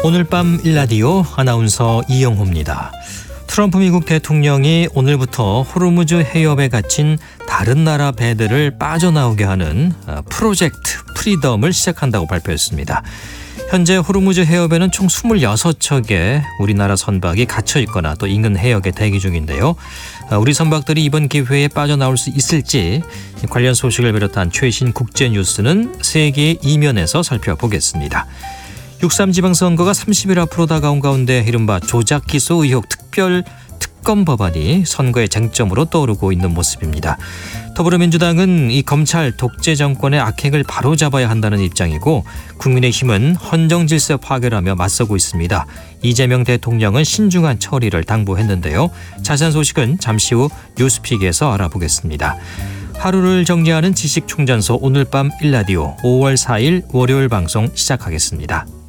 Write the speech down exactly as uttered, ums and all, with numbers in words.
오늘 밤 일라디오 아나운서 이영호입니다. 트럼프 미국 대통령이 오늘부터 호르무즈 해협에 갇힌 다른 나라 배들을 빠져나오게 하는 프로젝트 프리덤을 시작한다고 발표했습니다. 현재 호르무즈 해협에는 총 스물여섯 척의 우리나라 선박이 갇혀 있거나 또 인근 해역에 대기 중인데요. 우리 선박들이 이번 기회에 빠져나올 수 있을지 관련 소식을 비롯한 최신 국제 뉴스는 세계의 이면에서 살펴보겠습니다. 육삼 지방선거가 삼십 일 앞으로 다가온 가운데 이른바 조작 기소 의혹 특별 특검 법안이 선거의 쟁점으로 떠오르고 있는 모습입니다. 더불어민주당은 이 검찰 독재 정권의 악행을 바로잡아야 한다는 입장이고 국민의힘은 헌정질서 파괴라며 맞서고 있습니다. 이재명 대통령은 신중한 처리를 당부했는데요. 자세한 소식은 잠시 후 뉴스픽에서 알아보겠습니다. 하루를 정리하는 지식충전소 오늘 밤 일라디오 오월 사일 월요일 방송 시작하겠습니다.